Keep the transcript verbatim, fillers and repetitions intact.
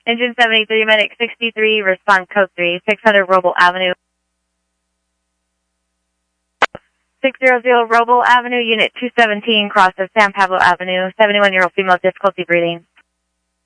Engine seventy-three, Medic sixty-three, respond code three, six hundred Roble Avenue. six hundred Roble Avenue, Unit two seventeen, cross of San Pablo Avenue, seventy-one-year-old female, difficulty breathing.